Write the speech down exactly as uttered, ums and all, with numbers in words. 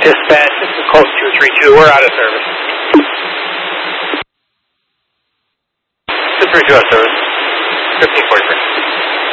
Dispatch, this is Colt two three two. We're out of service. two three two out of service. fifteen forty-three.